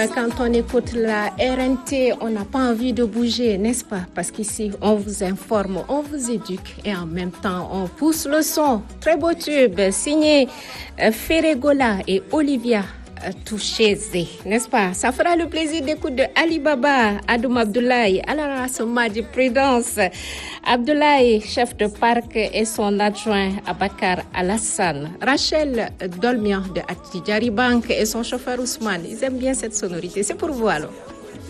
Quand on écoute la RNT, on n'a pas envie de bouger, n'est-ce pas? Parce qu'ici, on vous informe, on vous éduque et en même temps, on pousse le son. Très beau tube, signé Ferregola et Olivia Touchézé, n'est-ce pas? Ça fera le plaisir d'écouter de Ali Baba, Adoum Abdoulaye, Alara Somadi Prudence, Abdoulaye, chef de parc, et son adjoint Abakar Alassane, Rachel Dolmian de Attijari Bank et son chauffeur Ousmane. Ils aiment bien cette sonorité. C'est pour vous alors.